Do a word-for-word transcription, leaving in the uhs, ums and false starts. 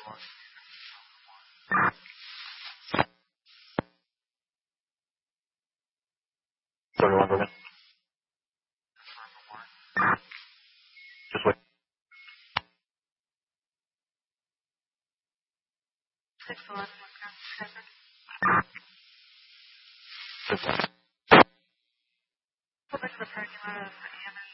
thirty-one, go again. Just wait. six eleven, one ground seven. Just wait. Pull back to the parking lot of